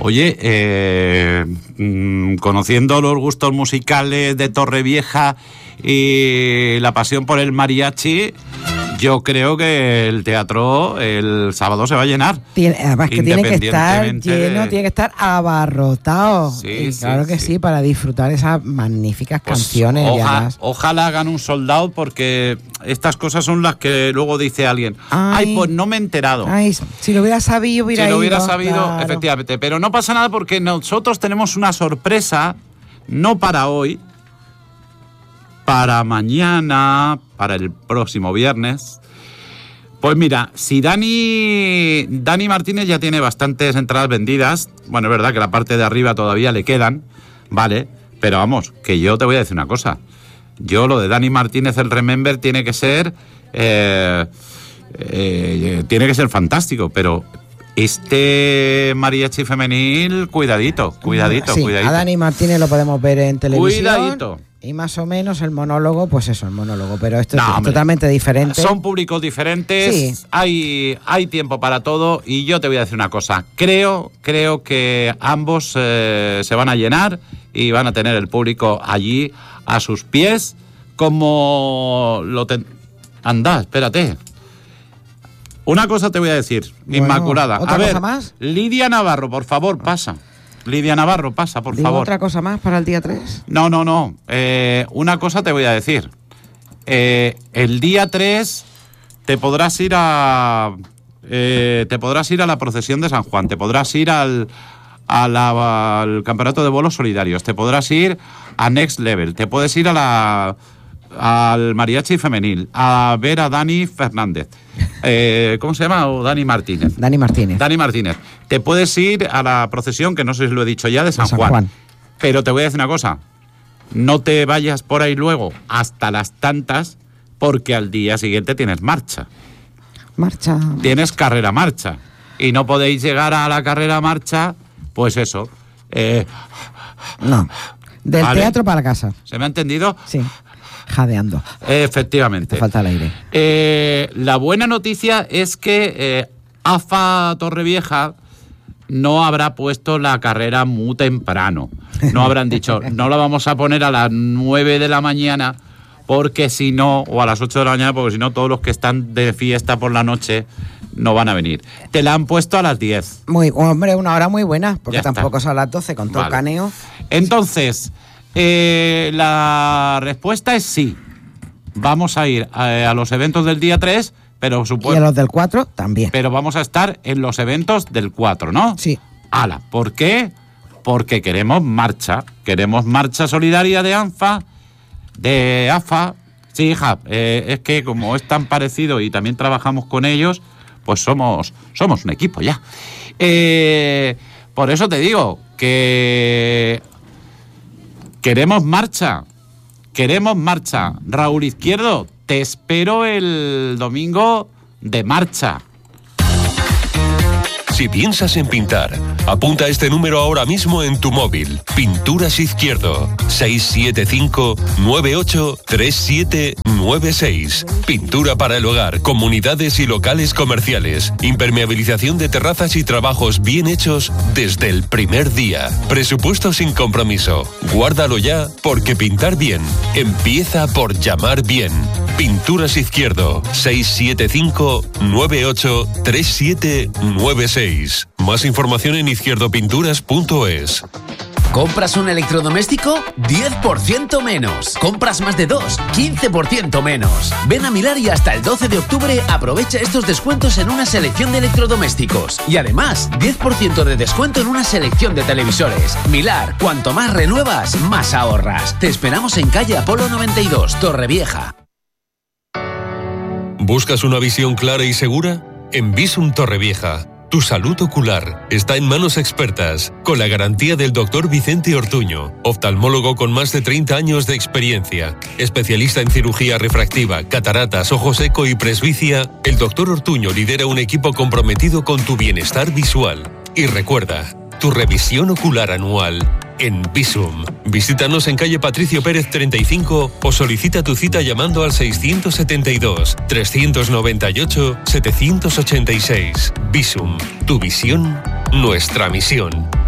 Oye, conociendo los gustos musicales de Torrevieja y la pasión por el mariachi, yo creo que el teatro el sábado se va a llenar. Además que tiene que estar lleno, tiene que estar abarrotado. Sí, claro que sí, para disfrutar esas magníficas canciones. Ojalá hagan un sold out, porque estas cosas son las que luego dice alguien, ay, pues no me he enterado. Ay, si lo hubiera sabido, hubiera ido. Si lo hubiera sabido, claro. Efectivamente. Pero no pasa nada, porque nosotros tenemos una sorpresa, no para hoy, para mañana, para el próximo viernes. Pues mira, si Dani Martínez ya tiene bastantes entradas vendidas, bueno, es verdad que la parte de arriba todavía le quedan, ¿vale? Pero vamos, que yo te voy a decir una cosa. Yo lo de Dani Martínez, el Remember, tiene que ser fantástico, pero este mariachi femenil, cuidadito. Sí, a Dani Martínez lo podemos ver en televisión. Cuidadito. Y más o menos el monólogo, pues eso, el monólogo. Pero esto es totalmente diferente. Son públicos diferentes, sí. Hay tiempo para todo. Y yo te voy a decir una cosa. Creo que ambos se van a llenar y van a tener el público allí a sus pies, como lo Anda, espérate. Una cosa te voy a decir, bueno, Inmaculada. ¿Otra cosa más? Lidia Navarro, por favor, pasa. Lidia Navarro, pasa, por favor. ¿Otra cosa más para el día 3? No. Una cosa te voy a decir. El día 3 te podrás ir a la procesión de San Juan, te podrás ir al campeonato de bolos solidarios, te podrás ir a Next Level, te puedes ir al mariachi femenil, a ver a Dani Fernández. ¿Cómo se llama? ¿O Dani Martínez? Dani Martínez. Te puedes ir a la procesión, que no sé si lo he dicho ya, de San Juan. Pero te voy a decir una cosa. No te vayas por ahí luego hasta las tantas, porque al día siguiente tienes marcha. Tienes carrera marcha. Y no podéis llegar a la carrera marcha, pues eso. No. Del teatro para casa. ¿Se me ha entendido? Sí. Jadeando. Efectivamente. Te falta el aire. La buena noticia es que AFA Torrevieja no habrá puesto la carrera muy temprano. No habrán dicho, no la vamos a poner a las 9 de la mañana, porque si no, o a las 8 de la mañana, porque si no, todos los que están de fiesta por la noche no van a venir. Te la han puesto a las 10. Hombre, una hora muy buena, porque ya tampoco son las 12 con todo el caneo. Entonces, la respuesta es sí. Vamos a ir a los eventos del día 3, pero y a los del 4 también. Pero vamos a estar en los eventos del 4, ¿no? Sí. ¡Hala! ¿Por qué? Porque queremos marcha solidaria de AFA. Sí, hija, es que como es tan parecido y también trabajamos con ellos, pues somos un equipo ya. Por eso te digo que queremos marcha. Raúl Izquierdo, te espero el domingo de marcha. Si piensas en pintar, apunta este número ahora mismo en tu móvil. Pinturas Izquierdo, 675-983796. Pintura para el hogar, comunidades y locales comerciales. Impermeabilización de terrazas y trabajos bien hechos desde el primer día. Presupuesto sin compromiso. Guárdalo ya, porque pintar bien empieza por llamar bien. Pinturas Izquierdo, 675-983796. Más información en izquierdopinturas.es. ¿Compras un electrodoméstico? 10% menos. ¿Compras más de 2? 15% menos. Ven a Milar y hasta el 12 de octubre aprovecha estos descuentos en una selección de electrodomésticos. Y además, 10% de descuento en una selección de televisores. Milar, cuanto más renuevas, más ahorras. Te esperamos en calle Apolo 92, Torrevieja. ¿Buscas una visión clara y segura? En Visum Torrevieja. Tu salud ocular está en manos expertas, con la garantía del Dr. Vicente Ortuño, oftalmólogo con más de 30 años de experiencia. Especialista en cirugía refractiva, cataratas, ojo seco y presbicia, el Dr. Ortuño lidera un equipo comprometido con tu bienestar visual. Y recuerda, tu revisión ocular anual en Visum. Visítanos en calle Patricio Pérez 35 o solicita tu cita llamando al 672-398-786. Visum, tu visión, nuestra misión.